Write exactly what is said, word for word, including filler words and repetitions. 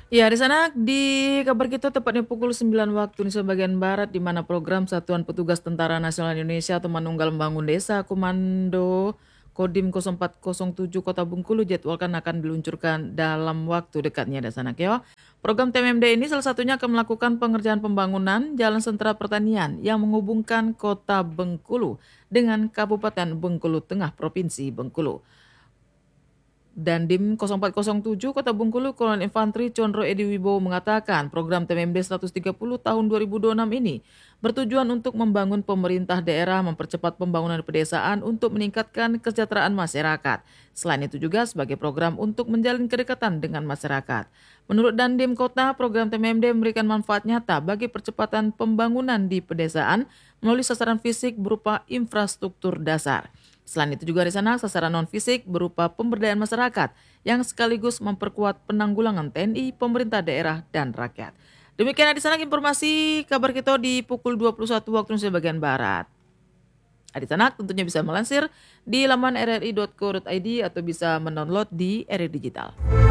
Ya, di sana di kabar kita tepatnya pukul sembilan waktu Indonesia bagian Barat, di mana program Satuan Petugas Tentara Nasional Indonesia atau Manunggal Membangun Desa Komando Kodim nol empat nol tujuh Kota Bengkulu jadwalkan akan diluncurkan dalam waktu dekatnya di sana. Kyo. Program T M M D ini salah satunya akan melakukan pengerjaan pembangunan Jalan Sentra Pertanian yang menghubungkan Kota Bengkulu dengan Kabupaten Bengkulu Tengah Provinsi Bengkulu. Dandim nol empat nol tujuh Kota Bengkulu Kolonel Infanteri Condro Edi Wibowo mengatakan program T M M D seratus tiga puluh tahun dua ribu dua puluh enam ini bertujuan untuk membangun pemerintah daerah mempercepat pembangunan pedesaan untuk meningkatkan kesejahteraan masyarakat. Selain itu juga sebagai program untuk menjalin kedekatan dengan masyarakat. Menurut Dandim Kota, program T M M D memberikan manfaat nyata bagi percepatan pembangunan di pedesaan melalui sasaran fisik berupa infrastruktur dasar. Selain itu juga di sana sasaran non-fisik berupa pemberdayaan masyarakat yang sekaligus memperkuat penanggulangan T N I, pemerintah daerah, dan rakyat. Demikian di sana informasi kabar kita di pukul dua puluh satu waktu Indonesia bagian Barat. Adik Tanak tentunya bisa melansir di laman r r i dot co dot i d atau bisa mendownload di R R I Digital.